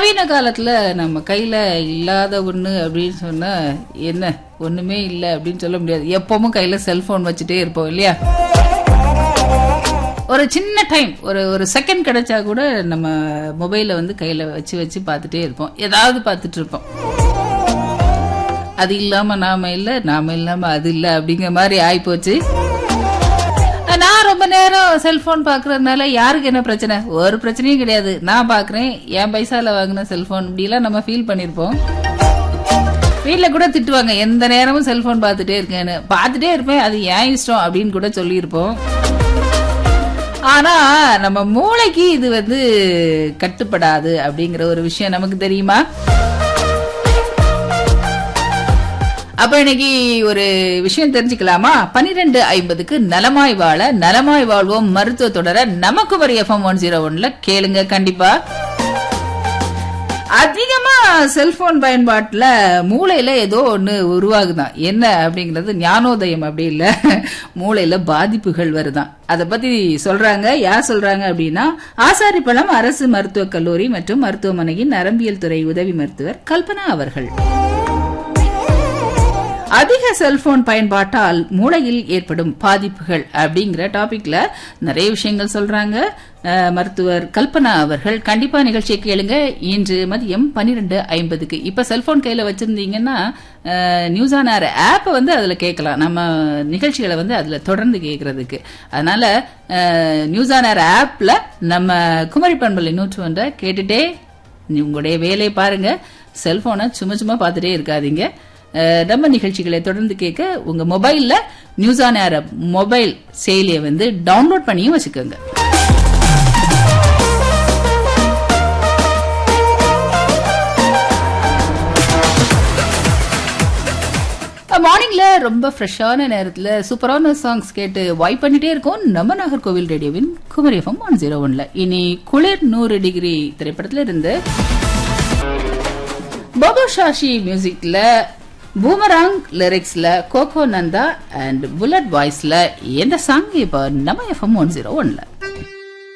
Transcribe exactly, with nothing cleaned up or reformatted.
நவீன காலத்துல நம்ம கையில இல்லாத ஒண்ணு அப்படின்னு சொன்னா என்ன ஒண்ணுமே இல்லை அப்படின்னு சொல்ல முடியாது. எப்பவும் கையில செல்போன் வச்சுட்டே இருப்போம் இல்லையா? ஒரு சின்ன டைம் ஒரு ஒரு செகண்ட் கிடைச்சா கூட நம்ம மொபைலை வந்து கையில வச்சு வச்சு பார்த்துட்டே இருப்போம், ஏதாவது பார்த்துட்டு இருப்போம். அது இல்லாம நாம இல்ல, நாம இல்லாம அது இல்ல அப்படிங்கிற மாதிரி ஆயிப்போச்சு. நான் ரொம்ப நேரம் செல்போன் பாக்குறதுனால யாருக்கு என்ன பிரச்சனை? ஒரு பிரச்சனையும் கிடையாது. நான் பாக்குறேன், என் பைசால வாங்கின செல்போன், இப்படி எல்லாம் நம்ம ஃபீல் பண்ணிருப்போம். வீட்டுல கூட திட்டுவாங்க, எந்த நேரமும் செல்போன் பார்த்துட்டே இருக்கேன்னு. பார்த்துட்டே இருப்பேன், அது ஏன் இஷ்டம் அப்படின்னு கூட சொல்லியிருப்போம். ஆனா நம்ம மூளைக்கு இது வந்து கட்டுப்படாது அப்படிங்கிற ஒரு விஷயம் நமக்கு தெரியுமா? அப்ப இன்னைக்கு ஒரு விஷயம் தெரிஞ்சுக்கலாமா? பன்னிரெண்டு ஐம்பதுக்கு நலமாய் வாழ நலமாய் வாழ்வோம் மருத்துவ தொடர நமக்கு வரி எஃப்எம் ஒன் ஜீரோ ஒன்ல கேளுங்க. கண்டிப்பா அதிகமா செல்போன் பயன்பாட்டுல மூளையில ஏதோ ஒண்ணு உருவாகுதான். என்ன அப்படிங்கறது ஞானோதயம் அப்படி இல்ல, மூளையில பாதிப்புகள் வருதான். அத பத்தி சொல்றாங்க. யார் சொல்றாங்க அப்படின்னா, ஆசாரிப்பழம் அரசு மருத்துவக் கல்லூரி மற்றும் மருத்துவமனையின் நரம்பியல் துறை உதவி மருத்துவர் கல்பனா அவர்கள். அதிக செல்போன் பயன்பாட்டால் மூளையில் ஏற்படும் பாதிப்புகள் அப்படிங்கிற டாபிக்ல நிறைய விஷயங்கள் சொல்றாங்க மருத்துவர் கல்பனா அவர்கள். கண்டிப்பா நிகழ்ச்சியை கேளுங்க. இன்று மதியம் பன்னிரெண்டு ஐம்பதுக்கு. இப்ப செல்போன் கையில வச்சிருந்தீங்கன்னா நியூஸ் ஆன் ஏர் ஆப் வந்து அதுல கேட்கலாம், நம்ம நிகழ்ச்சிகளை வந்து அதுல தொடர்ந்து கேட்கறதுக்கு. அதனால நியூஸ் ஆன் ஏர் ஆப்ல நம்ம குமரி பண்பலை நூற்று ஒன்றை கேட்டுட்டே உங்களுடைய வேலையை பாருங்க. செல்போனை சும்மா சும்மா பார்த்துட்டே இருக்காதீங்க. நம்ம நிகழ்ச்சிகளை தொடர்ந்து கேட்க உங்க மொபைல்ல நியூஸ் ஆன் ஏர் மொபைல் செயலியை வந்து டவுன்லோட் பண்ணியும் வச்சுக்கோங்க. மார்னிங்ல ரொம்ப ஃப்ரெஷ்ஷான நேரத்துல சூப்பரான சாங்ஸ் கேட்டு வைப் பண்ணிட்டே இருக்கோம் நம்ம நாகர்கோவில் ரேடியோவின் குமரி எஃப்எம் ஒன் ஜீரோ ஒன்ல. இனி குளிர் நூறு டிகிரி திரைப்படத்துல இருந்து பாபு ஷாஷி மியூசிக்ல boomerang லிரிக்ஸ்ல cocoa Nanda and bullet வாய்ஸ்ல எந்த சாங் இப்ப நம்ம எஃப்எம் ஒன் ஜீரோ ஒன்ல.